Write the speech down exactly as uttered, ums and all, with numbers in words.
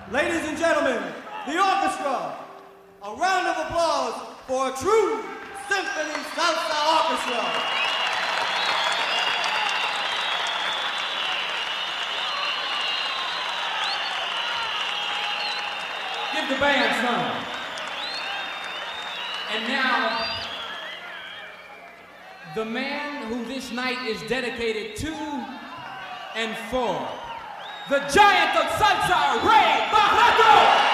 Ladies and gentlemen, the orchestra, a round of applause for a true symphony salsa orchestra. Give the band some. And now, the man who this night is dedicated to and for, the giant of salsa, Ray Barretto!